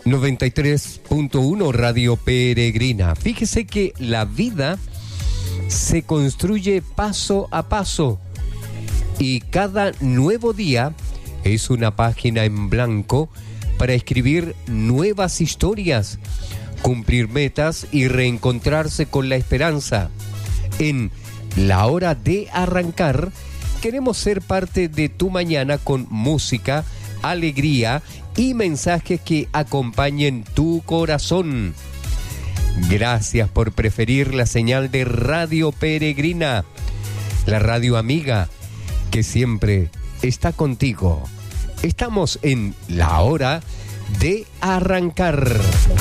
93.1 Radio Peregrina. Fíjese que la vida se construye paso a paso y cada nuevo día es una página en blanco para escribir nuevas historias, cumplir metas y reencontrarse con la esperanza. En La Hora de Arrancar, queremos ser parte de tu mañana con música, alegría y mensajes que acompañen tu corazón. Gracias por preferir la señal de Radio Peregrina, la radio amiga que siempre está contigo. Estamos en La Hora de Arrancar.